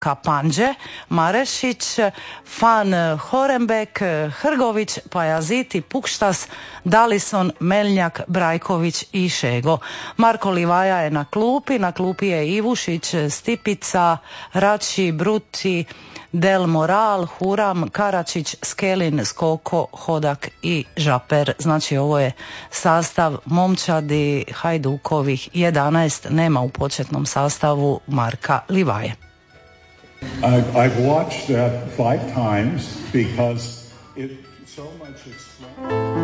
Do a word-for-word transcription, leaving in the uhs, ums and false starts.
Kapanđe, Marešić, Fan Horembek, Hrgović, Pajaziti, Pukštas, Dalison, Meljnjak, Brajković i Šego. Marko Livaja je na klupi, na klupi je Ivušić, Stipica, Rači, Bruti, Del Moral, Huram, Karačić, Skelin, Skoko, Hodak i Žaper. Znači ovo je sastav momčadi Hajdukovih jedanaest, nema u početnom sastavu Marka Livaje. I've, I've watched that five times because it so much explains